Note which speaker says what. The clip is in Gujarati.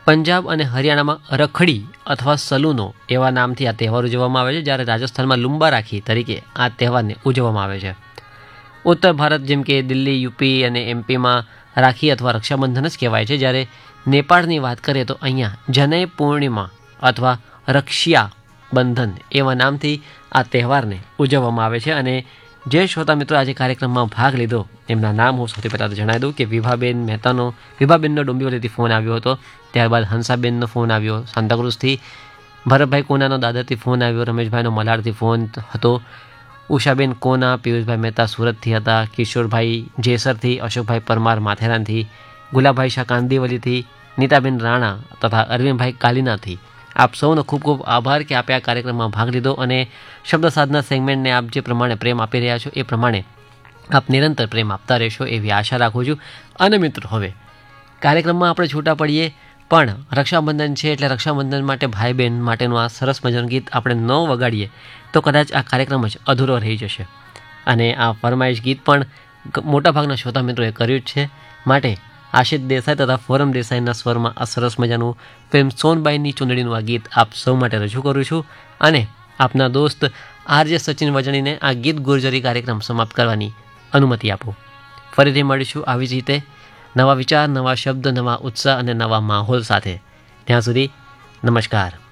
Speaker 1: પંજાબ અને હરિયાણામાં રખડી અથવા સલૂનો એવા નામથી આ તહેવાર ઉજવવામાં આવે છે, જ્યારે રાજસ્થાનમાં લુંબા રાખી તરીકે આ તહેવારને ઉજવવામાં આવે છે. ઉત્તર ભારત જેમ કે દિલ્હી, યુપી અને એમપીમાં રાખી અથવા રક્ષાબંધન જ કહેવાય છે, જ્યારે નેપાળની વાત કરીએ તો અહીંયા જનય પૂર્ણિમા અથવા રક્ષિયા બંધન એવા નામથી આ તહેવારને ઉજવવામાં આવે છે. અને જે શ્રોતા મિત્રો આજે કાર્યક્રમમાં ભાગ લીધો એમના નામ હું સૌથી પહેલાં તો જણાવી દઉં કે વિભાબેનનો ડોંબીવલીથી ફોન આવ્યો હતો, ત્યારબાદ હંસાબેનનો ફોન આવ્યો સાંતાક્રુઝથી, ભરતભાઈ કોનાનો દાદરથી ફોન આવ્યો, રમેશભાઈનો મલાડથી ફોન હતો, ઉષાબેન કોના, પિયુષભાઈ મહેતા સુરતથી હતા, કિશોરભાઈ જેસરથી, અશોકભાઈ પરમાર માથેરાનથી, ગુલાબભાઈ શાહ કાંદીવલીથી, નીતાબેન રાણા તથા અરવિંદભાઈ કાલીનાથી. આપ સૌનો ખૂબ ખૂબ આભાર કે આપે આ કાર્યક્રમમાં ભાગ લીધો અને શબ્દ સાધના સેગમેન્ટને આપ જે પ્રમાણે પ્રેમ આપી રહ્યા છો એ પ્રમાણે આપ નિરંતર પ્રેમ આપતા રહેશો એવી આશા રાખું છું. અને મિત્રો હવે કાર્યક્રમમાં આપણે છૂટા પડીએ, પણ રક્ષાબંધન છે એટલે રક્ષાબંધન માટે ભાઈ બહેન માટેનું આ સરસ મજાનું ગીત આપણે ન વગાડીએ તો કદાચ આ કાર્યક્રમ જ અધૂરો રહી જશે. અને આ ફરમાઈશ ગીત પણ મોટાભાગના શ્રોતા મિત્રોએ કર્યું જ છે, માટે આશિષ દેસાઈ તથા ફોરમ દેસાઈના સ્વરમાં આ સરસ મજાનું ફિલ્મ સોનબાઈની ચૂંદડીનું આ ગીત આપ સૌ માટે રજૂ કરું છું. અને આપના દોસ્ત આરજે સચિન વજણીને આ ગીત ગુર્જરી કાર્યક્રમ સમાપ્ત કરવાની અનુમતિ આપો. ફરીથી મળીશું આવી જ રીતે નવા વિચાર, નવા શબ્દ, નવા ઉત્સાહ અને નવા માહોલ સાથે. ત્યાં સુધી નમસ્કાર.